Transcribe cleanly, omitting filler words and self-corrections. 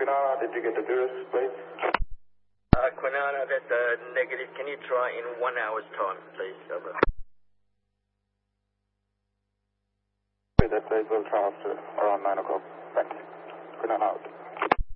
Quinana, did you get the Cirrus, please? Quinana, that's negative. Can you try in 1 hour's time, please? Over. That plays a little faster, around 9 o'clock. Thank you. Quinana out.